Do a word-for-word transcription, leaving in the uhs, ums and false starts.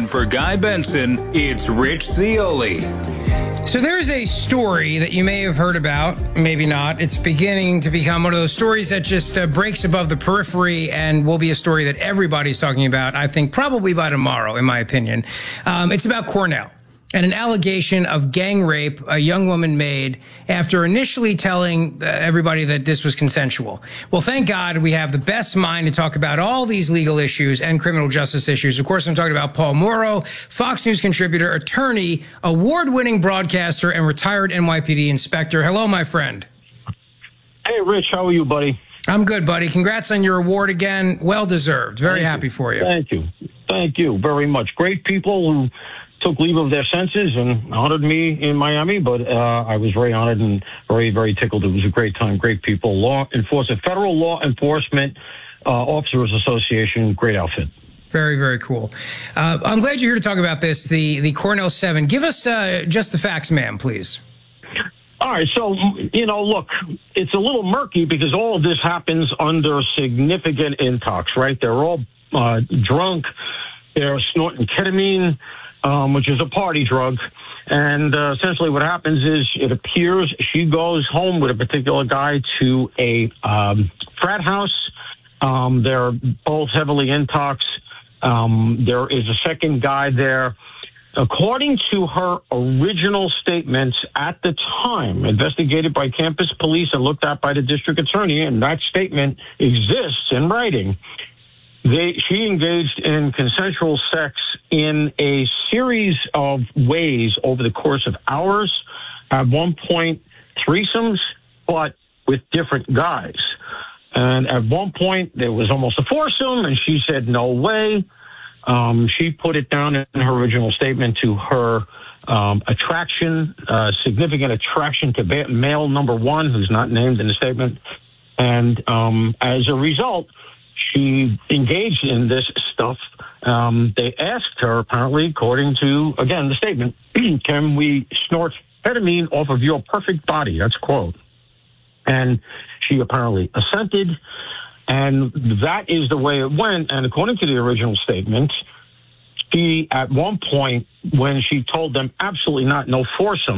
in for Guy Benson, it's Rich Zeoli. So there is a story that you may have heard about, maybe not. It's beginning to become one of those stories that just uh, breaks above the periphery and will be a story that everybody's talking about, I think, probably by tomorrow, in my opinion. Um, it's about Cornell and an allegation of gang rape a young woman made after initially telling uh, everybody that this was consensual. Well, thank God we have the best mind to talk about all these legal issues and criminal justice issues. Of course, I'm talking about Paul Mauro, Fox News contributor, attorney, award-winning broadcaster, and retired N Y P D inspector. Hello, my friend. Hey, Rich, how are you, buddy? I'm good, buddy. Congrats on your award again. Well-deserved. Very Thank happy you. for you. Thank you. Thank you very much. Great people who took leave of their senses and honored me in Miami, but uh, I was very honored and very, very tickled. It was a great time. Great people. Law enforcement, Federal Law Enforcement uh, Officers Association, great outfit. Very, very cool. Uh, I'm glad you're here to talk about this, the, the Cornell seven. Give us uh, just the facts, ma'am, please. All right, so, you know, look, it's a little murky because all of this happens under significant intox, right? They're all uh, drunk. They're snorting ketamine, Um, which is a party drug. And uh, essentially what happens is it appears she goes home with a particular guy to a um, frat house. Um, they're both heavily intox. Um, there is a second guy there. According to her original statements at the time, investigated by campus police and looked at by the district attorney, and that statement exists in writing, They, she engaged in consensual sex in a series of ways over the course of hours. At one point, threesomes, but with different guys. And at one point, there was almost a foursome, and she said, no way. Um, she put it down in her original statement to her um, attraction, uh, significant attraction to ba- male number one, who's not named in the statement. And um, as a result, she engaged in this stuff. Um, they asked her, apparently, according to, again, the statement, can we snort ketamine off of your perfect body? That's a quote. And she apparently assented. And that is the way it went. And according to the original statement, she, at one point, when she told them absolutely not, no foursome,